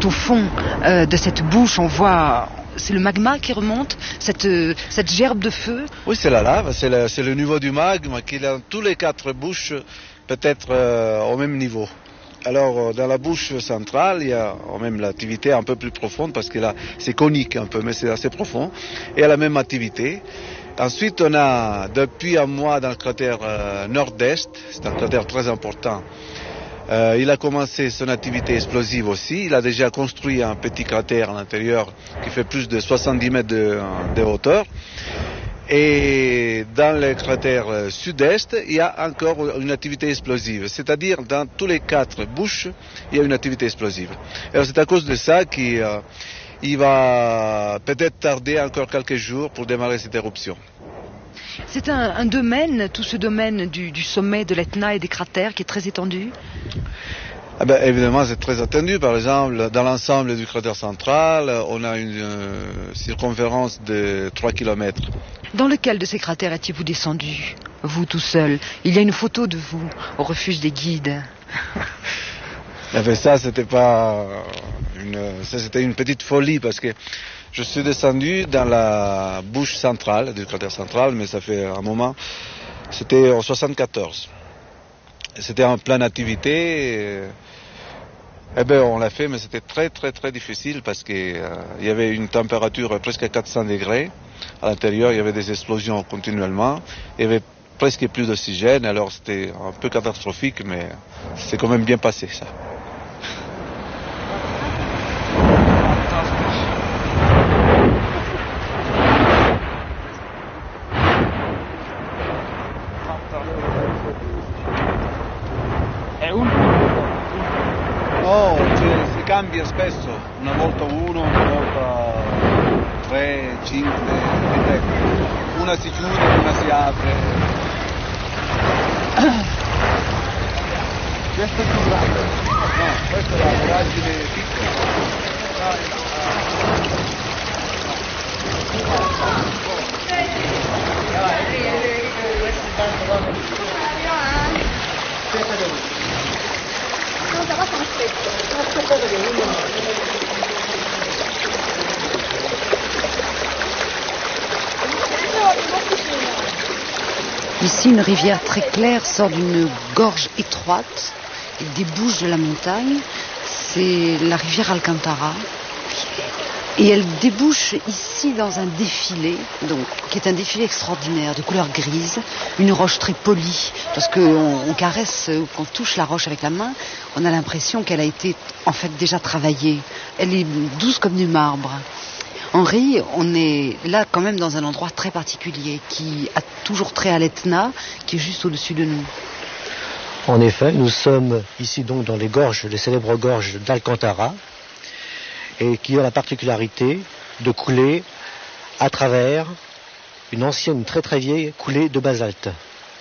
au fond de cette bouche, on voit... C'est le magma qui remonte, cette gerbe de feu? Oui, c'est la lave, c'est le niveau du magma qui est dans tous les 4 bouches, peut-être au même niveau. Alors, dans la bouche centrale, il y a même l'activité un peu plus profonde parce que là, c'est conique un peu, mais c'est assez profond. Et il y a la même activité. Ensuite, on a depuis un mois dans le cratère nord-est, c'est un cratère très important. Il a commencé son activité explosive aussi. Il a déjà construit un petit cratère à l'intérieur qui fait plus de 70 mètres de hauteur. Et dans le cratère sud-est, il y a encore une activité explosive. C'est-à-dire, dans tous les 4 bouches, il y a une activité explosive. Alors, c'est à cause de ça qu'il va peut-être tarder encore quelques jours pour démarrer cette éruption. C'est un domaine, tout ce domaine du sommet de l'Etna et des cratères qui est très étendu? Évidemment, c'est très attendu. Par exemple, dans l'ensemble du cratère central, on a une circonférence de 3 km. Dans lequel de ces cratères étiez-vous descendu, vous tout seul? Il y a une photo de vous au refuge des guides. Ça, c'était une petite folie parce que je suis descendu dans la bouche centrale du cratère central, mais ça fait un moment. C'était en 74. C'était en pleine activité. On l'a fait, mais c'était très très très difficile parce qu'il y avait une température presque à 400 degrés. À l'intérieur, il y avait des explosions continuellement. Il y avait presque plus d'oxygène, alors c'était un peu catastrophique, mais c'est quand même bien passé ça. Si cambia spesso, una volta uno, una volta 3, 5, una si chiude, una si apre. Questo è più grande, no, questa è la voragine piccola. Ici, une rivière très claire sort d'une gorge étroite et débouche de la montagne. C'est la rivière Alcantara. Et elle débouche ici dans un défilé, qui est un défilé extraordinaire, de couleur grise, une roche très polie. Lorsqu'on caresse, qu'on touche la roche avec la main, on a l'impression qu'elle a été en fait déjà travaillée. Elle est douce comme du marbre. Henri, on est là quand même dans un endroit très particulier qui a toujours trait à l'Etna, qui est juste au-dessus de nous. En effet, nous sommes ici donc dans les célèbres gorges d'Alcantara, et qui ont la particularité de couler à travers une très très vieille coulée de basalte.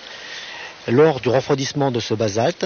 Lors du refroidissement de ce basalte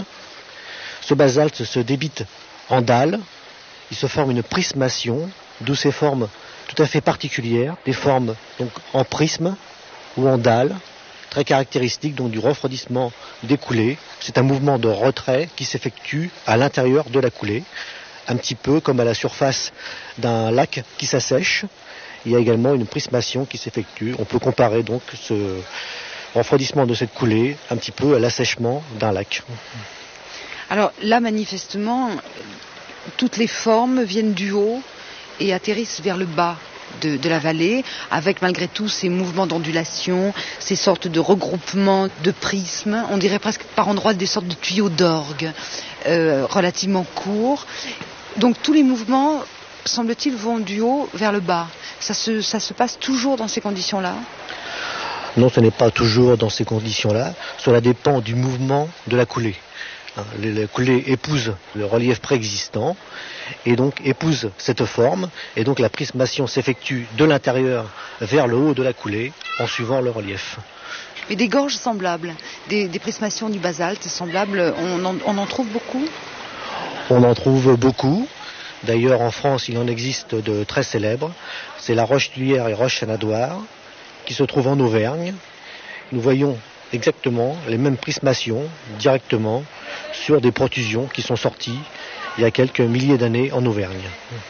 se débite en dalles, il se forme une prismation, d'où ces formes tout à fait particulières, des formes donc en prisme ou en dalles, très caractéristiques donc du refroidissement des coulées. C'est un mouvement de retrait qui s'effectue à l'intérieur de la coulée, un petit peu comme à la surface d'un lac qui s'assèche. Il y a également une prismation qui s'effectue. On peut comparer donc ce refroidissement de cette coulée un petit peu à l'assèchement d'un lac. Alors là, manifestement, toutes les formes viennent du haut et atterrissent vers le bas de la vallée, avec malgré tout ces mouvements d'ondulation, ces sortes de regroupements de prismes, on dirait presque par endroits des sortes de tuyaux d'orgue relativement courts. Donc tous les mouvements, semble-t-il, vont du haut vers le bas. Ça se passe toujours dans ces conditions-là? Non, ce n'est pas toujours dans ces conditions-là. Cela dépend du mouvement de la coulée. La coulée épouse le relief préexistant et donc épouse cette forme, et donc la prismation s'effectue de l'intérieur vers le haut de la coulée en suivant le relief. Et des gorges semblables, des prismations du basalte semblables, on en trouve beaucoup? On en trouve beaucoup. D'ailleurs, en France, il en existe de très célèbres. C'est la Roche-Tulière et Roche-Sanadoire, qui se trouve en Auvergne. Nous voyons exactement les mêmes prismations directement sur des protusions qui sont sorties il y a quelques milliers d'années en Auvergne.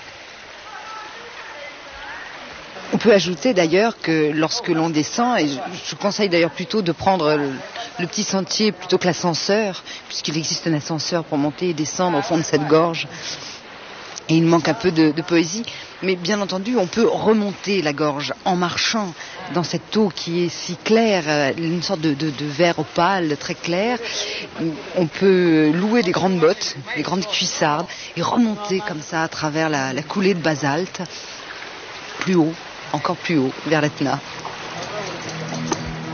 On peut ajouter d'ailleurs que lorsque l'on descend, et je conseille d'ailleurs plutôt de prendre le petit sentier plutôt que l'ascenseur, puisqu'il existe un ascenseur pour monter et descendre au fond de cette gorge, et il manque un peu de poésie, mais bien entendu on peut remonter la gorge en marchant dans cette eau qui est si claire, une sorte de vert opale très clair. On peut louer des grandes bottes, des grandes cuissardes, et remonter comme ça à travers la coulée de basalte, plus haut, encore plus haut, vers l'Etna.